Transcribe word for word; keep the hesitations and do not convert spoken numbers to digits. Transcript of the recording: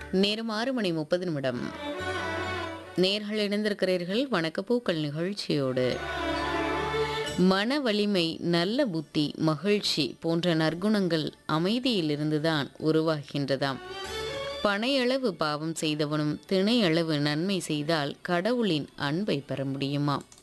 நேரம் ஆறு மணி முப்பது நிமிடம். நேர்கள் இணைந்திருக்கிறீர்கள் வணக்கப்பூக்கள் நிகழ்ச்சியோடு. மன வலிமை, நல்ல புத்தி, மகிழ்ச்சி போன்ற நற்குணங்கள் அமைதியிலிருந்துதான் உருவாகின்றதாம். பனையளவு பாவம் செய்தவனும் திணையளவு நன்மை செய்தால் கடவுளின் அன்பை பெற முடியுமாம்.